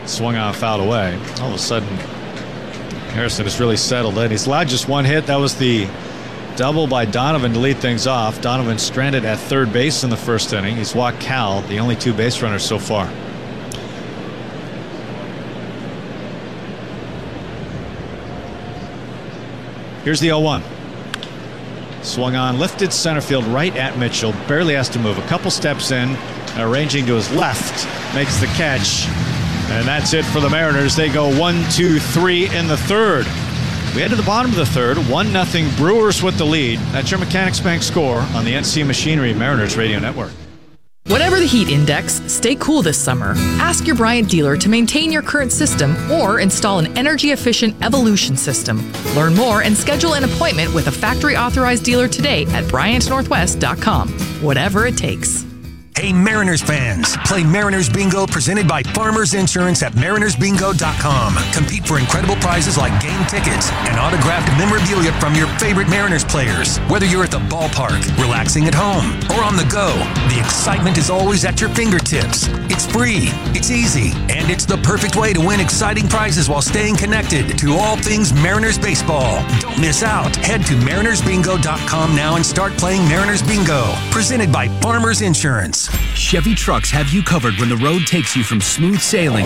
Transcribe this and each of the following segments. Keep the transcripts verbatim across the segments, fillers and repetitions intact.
Swung on, fouled away. All of a sudden, Harrison has really settled in. He's allowed just one hit. That was the double by Donovan to lead things off. Donovan stranded at third base in the first inning. He's walked Cal, the only two base runners so far. Here's the oh one. Swung on, lifted center field right at Mitchell. Barely has to move. A couple steps in, arranging to his left, makes the catch. And that's it for the Mariners. They go one, two, three in the third. We head to the bottom of the third. one nothing Brewers with the lead. That's your Mechanics Bank score on the N C Machinery Mariners Radio Network. Whatever the heat index, stay cool this summer. Ask your Bryant dealer to maintain your current system or install an energy-efficient Evolution system. Learn more and schedule an appointment with a factory-authorized dealer today at Bryant Northwest dot com. Whatever it takes. Hey Mariners fans, play Mariners Bingo presented by Farmers Insurance at Mariners Bingo dot com. Compete for incredible prizes like game tickets and autographed memorabilia from your favorite Mariners players. Whether you're at the ballpark, relaxing at home, or on the go, the excitement is always at your fingertips. It's free, it's easy, and it's the perfect way to win exciting prizes while staying connected to all things Mariners baseball. Don't miss out. Head to Mariners Bingo dot com now and start playing Mariners Bingo, presented by Farmers Insurance. Chevy trucks have you covered when the road takes you from smooth sailing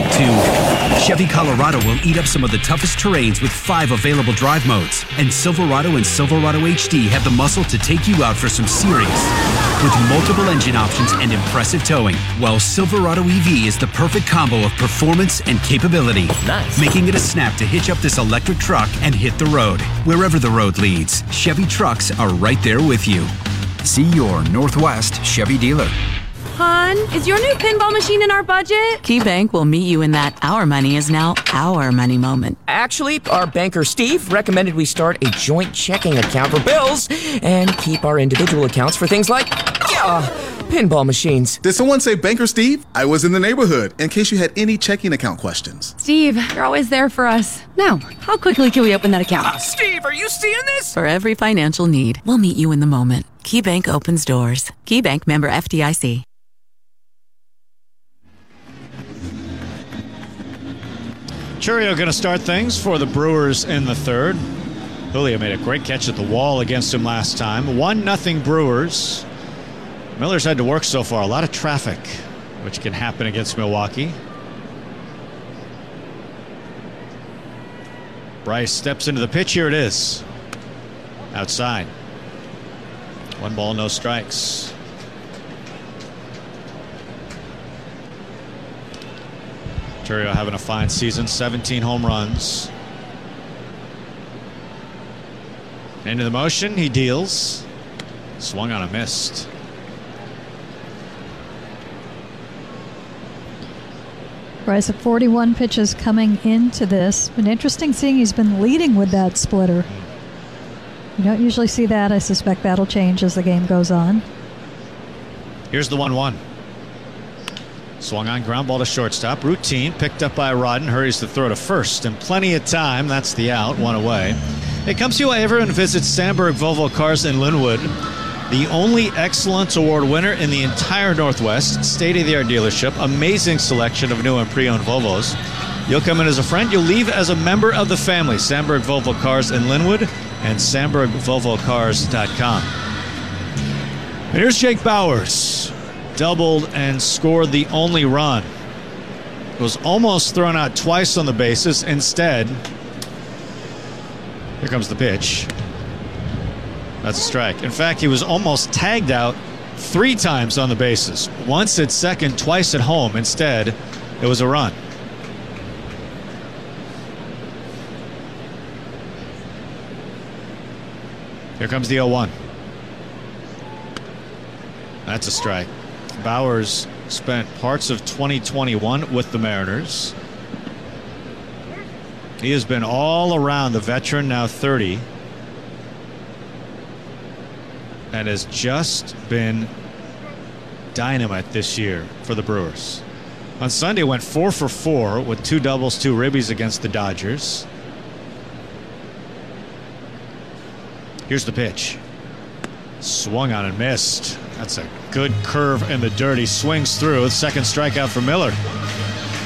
to Chevy Colorado will eat up some of the toughest terrains with five available drive modes. And Silverado and Silverado H D have the muscle to take you out for some serious with multiple engine options and impressive towing. While Silverado E V is the perfect combo of performance and capability. Nice. Making it a snap to hitch up this electric truck and hit the road. Wherever the road leads, Chevy trucks are right there with you. See your Northwest Chevy dealer. Hon, is your new pinball machine in our budget? KeyBank will meet you in that our money is now our money moment. Actually, our banker Steve recommended we start a joint checking account for bills and keep our individual accounts for things like, yeah, pinball machines. Did someone say Banker Steve? I was in the neighborhood, in case you had any checking account questions. Steve, you're always there for us. Now, how quickly can we open that account? Uh, Steve, are you seeing this? For every financial need, we'll meet you in the moment. KeyBank opens doors. KeyBank member F D I C. Churio going to start things for the Brewers in the third. Julio made a great catch at the wall against him last time. one nothing Brewers. Miller's had to work so far. A lot of traffic, which can happen against Milwaukee. Bryce steps into the pitch. Here it is. Outside. One ball, no strikes. Churio having a fine season, seventeen home runs. Into the motion, he deals. Swung on a missed. Bryce at forty-one pitches coming into this. Been interesting seeing he's been leading with that splitter. You don't usually see that. I suspect that'll change as the game goes on. Here's the one one. Swung on, ground ball to shortstop. Routine, picked up by Rodden. Hurries to throw to first. And plenty of time. That's the out. One away. It comes to you while everyone visits Sandberg Volvo Cars in Linwood. The only Excellence Award winner in the entire Northwest. State-of-the-art dealership. Amazing selection of new and pre-owned Volvos. You'll come in as a friend. You'll leave as a member of the family. Sandberg Volvo Cars in Linwood and Sandberg Volvo Cars dot com. And here's Jake Bauers. Doubled and scored the only run. Was almost thrown out twice on the bases. Instead, here comes the pitch. That's a strike. In fact, he was almost tagged out three times on the bases. Once at second, twice at home. Instead, it was a run. Here comes the oh one. That's a strike. Bauers spent parts of twenty twenty-one with the Mariners. He has been all around the veteran, now thirty, and has just been dynamite this year for the Brewers. On Sunday went four for four with two doubles, two ribbies against the Dodgers. Here's the pitch. Swung on and missed. That's a good curve in the dirt. He swings through. Second strikeout for Miller.